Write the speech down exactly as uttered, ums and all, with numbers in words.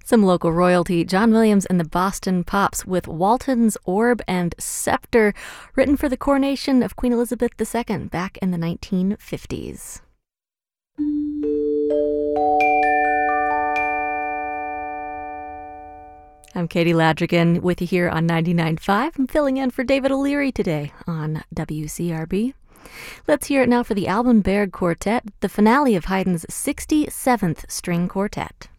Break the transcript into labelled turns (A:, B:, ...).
A: Some local royalty, John Williams and the Boston Pops with Walton's Orb and Scepter, written for the coronation of Queen Elizabeth the Second back in the nineteen fifties. I'm Katie Ladrigan with you here on ninety-nine point five. I'm filling in for David O'Leary today on W C R B. Let's hear it now for the Alban Berg Quartet, the finale of Haydn's sixty-seventh String Quartet.